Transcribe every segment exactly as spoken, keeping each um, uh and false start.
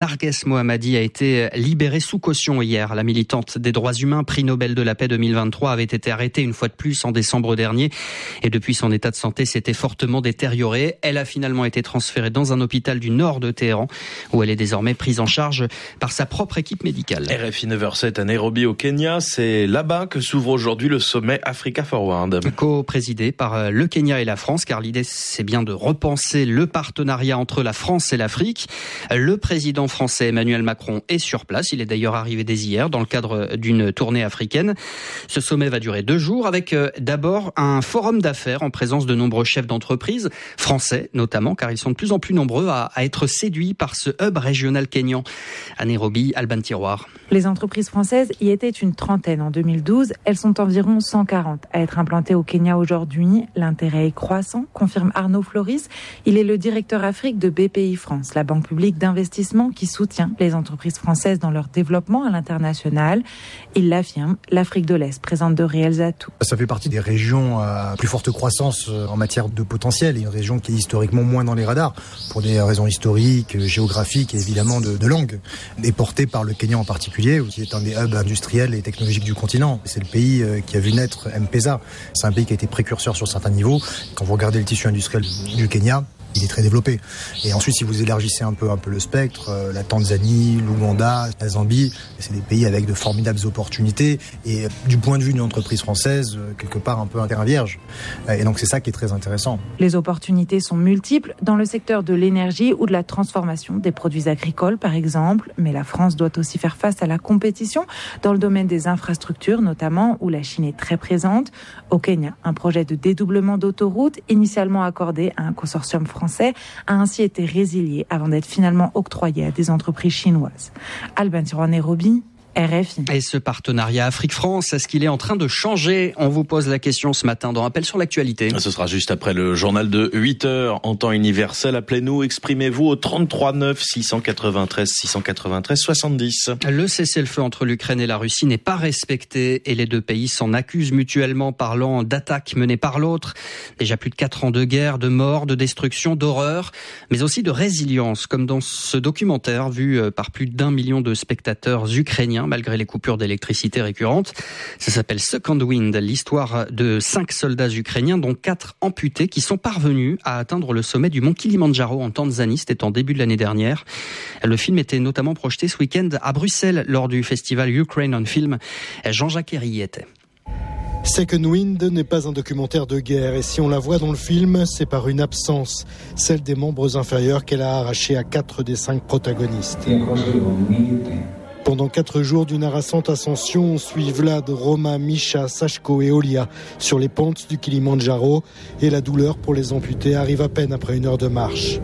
Narges Mohammadi a été libérée sous caution hier. La militante des droits humains, prix Nobel de la paix deux mille vingt-trois, avait été arrêtée une fois de plus en décembre dernier. Et depuis, son état de santé s'était fortement détérioré. Elle a finalement été transférée dans un hôpital du nord de Téhéran, où elle est désormais prise en charge par sa propre équipe médicale. R F I neuf heures sept à Nairobi au Kenya. C'est là-bas que s'ouvre aujourd'hui le sommet Africa Forward. Co-présidé par le Kenya et la France, car l'idée c'est bien de repenser le partenariat entre la France et l'Afrique. Le président français Emmanuel Macron est sur place. Il est d'ailleurs arrivé dès hier dans le cadre d'une tournée africaine. Ce sommet va durer deux jours avec d'abord un forum d'affaires en présence de nombreux chefs d'entreprise, français notamment, car ils sont de plus en plus nombreux à, à être séduits par ce hub régional kényan. À Nairobi, Alban Tiroir. Les entreprises françaises y étaient une trentaine en deux mille douze. Elles sont environ cent quarante à être implantées au Kenya aujourd'hui. L'intérêt est croissant, confirme Arnaud Floris. Il est le directeur Afrique de B P I France, la banque publique d'investissement qui soutient les entreprises françaises dans leur développement à l'international. Il l'affirme, l'Afrique de l'Est présente de réels atouts. Ça fait partie des régions à plus forte croissance en matière de potentiel, et une région qui est historiquement moins dans les radars pour des raisons historiques, géographiques et évidemment de, de langue, et portée par le Kenya en particulier, qui est un des hubs industriels et technologiques du continent. C'est le pays qui a vu naître M-Pesa. C'est un pays qui a été précurseur sur certains niveaux. Quand vous regardez le tissu industriel du Kenya, il est très développé. Et ensuite, si vous élargissez un peu, un peu le spectre, euh, la Tanzanie, l'Ouganda, la Zambie, c'est des pays avec de formidables opportunités. Et euh, du point de vue d'une entreprise française, euh, quelque part un peu un terrain vierge. Euh, et donc c'est ça qui est très intéressant. Les opportunités sont multiples dans le secteur de l'énergie ou de la transformation des produits agricoles, par exemple. Mais la France doit aussi faire face à la compétition dans le domaine des infrastructures, notamment, où la Chine est très présente. Au Kenya, un projet de dédoublement d'autoroute, initialement accordé à un consortium français, français a ainsi été résilié avant d'être finalement octroyé à des entreprises chinoises. Alban Tiroir, Nairobi, R F I. Et ce partenariat Afrique-France, est-ce qu'il est en train de changer ? On vous pose la question ce matin dans Appel sur l'actualité. Ce sera juste après le journal de huit heures en temps universel. Appelez-nous, exprimez-vous au trente-trois neuf six cent quatre-vingt-treize six cent quatre-vingt-treize soixante-dix. Le cessez-le-feu entre l'Ukraine et la Russie n'est pas respecté et les deux pays s'en accusent mutuellement, parlant d'attaques menées par l'autre. Déjà plus de quatre ans de guerre, de morts, de destruction, d'horreur, mais aussi de résilience, comme dans ce documentaire vu par plus d'un million de spectateurs ukrainiens malgré les coupures d'électricité récurrentes. Ça s'appelle Second Wind, l'histoire de cinq soldats ukrainiens, dont quatre amputés, qui sont parvenus à atteindre le sommet du mont Kilimandjaro en Tanzanie. C'était en début de l'année dernière. Le film était notamment projeté ce week-end à Bruxelles lors du festival Ukraine on Film. Jean-Jacques Herry y était. Second Wind n'est pas un documentaire de guerre, et si on la voit dans le film, c'est par une absence, celle des membres inférieurs qu'elle a arrachés à quatre des cinq protagonistes. Pendant quatre jours d'une harassante ascension, on suit Vlad, Roma, Misha, Sachko et Olia sur les pentes du Kilimandjaro, et la douleur pour les amputés arrive à peine après une heure de marche.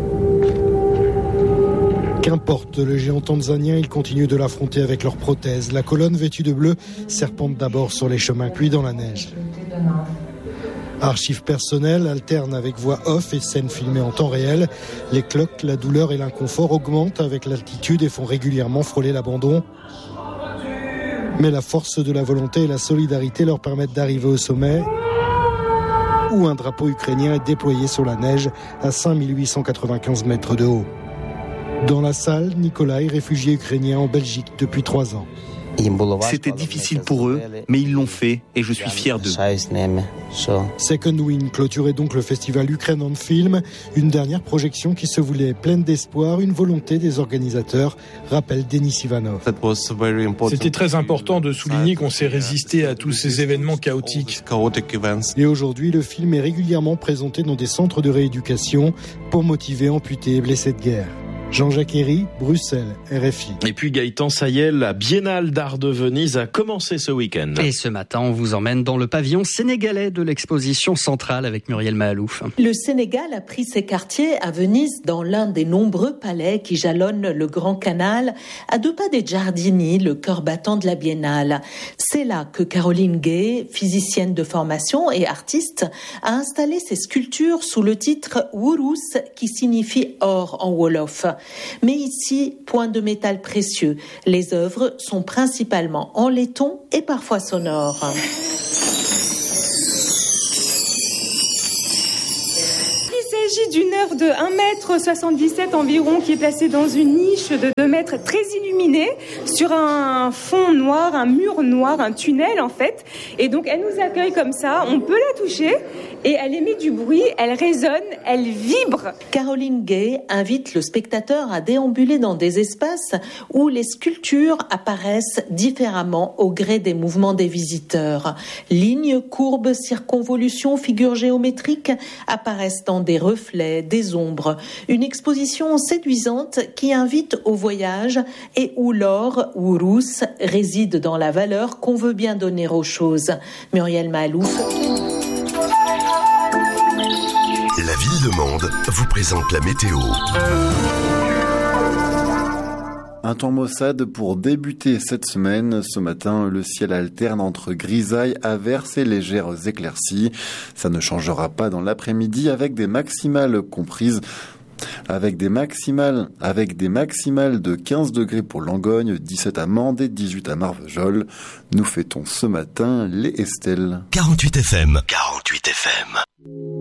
Qu'importe, le géant tanzanien, ils continuent de l'affronter avec leurs prothèses. La colonne vêtue de bleu serpente d'abord sur les chemins, puis dans la neige. Archives personnelles alternent avec voix off et scènes filmées en temps réel. Les cloques, la douleur et l'inconfort augmentent avec l'altitude et font régulièrement frôler l'abandon. Mais la force de la volonté et la solidarité leur permettent d'arriver au sommet, où un drapeau ukrainien est déployé sur la neige à cinq mille huit cent quatre-vingt-quinze mètres de haut. Dans la salle, Nikolai, réfugié ukrainien en Belgique depuis trois ans. C'était difficile pour eux, mais ils l'ont fait et je suis fier d'eux. Second Wind clôturait donc le festival Ukraine on Film, une dernière projection qui se voulait pleine d'espoir, une volonté des organisateurs, rappelle Denis Ivanov. C'était très important de souligner qu'on s'est résisté à tous ces événements chaotiques. Et aujourd'hui, le film est régulièrement présenté dans des centres de rééducation pour motiver amputés et blessés de guerre. Jean-Jacques Herry, Bruxelles, R F I. Et puis Gaëtan Sayel, la Biennale d'Art de Venise a commencé ce week-end. Et ce matin, on vous emmène dans le pavillon sénégalais de l'exposition centrale avec Muriel Mahalouf. Le Sénégal a pris ses quartiers à Venise dans l'un des nombreux palais qui jalonnent le Grand Canal, à deux pas des Giardini, le cœur battant de la Biennale. C'est là que Caroline Gay, physicienne de formation et artiste, a installé ses sculptures sous le titre Wurus, qui signifie or en Wolof. Mais ici, point de métal précieux. Les œuvres sont principalement en laiton et parfois sonores. Il s'agit d'une œuvre de un mètre soixante-dix-sept environ qui est placée dans une niche de deux mètres très illuminée sur un fond noir, un mur noir, un tunnel en fait. Et donc elle nous accueille comme ça, on peut la toucher et elle émet du bruit, elle résonne, elle vibre. Caroline Gay invite le spectateur à déambuler dans des espaces où les sculptures apparaissent différemment au gré des mouvements des visiteurs. Lignes, courbes, circonvolutions, figures géométriques apparaissent dans des reflets, des ombres. Une exposition séduisante qui invite au voyage et où l'or, ou rousse, réside dans la valeur qu'on veut bien donner aux choses. Muriel Malouf. La ville de Mende vous présente la météo. Un temps maussade pour débuter cette semaine. Ce matin, le ciel alterne entre grisailles, averses et légères éclaircies. Ça ne changera pas dans l'après-midi avec des maximales comprises Avec des maximales, avec des maximales de quinze degrés pour Langogne, dix-sept à Mende et dix-huit à Marvejols. Nous fêtons ce matin les Estelles. quarante-huit F M. quarante-huit F M.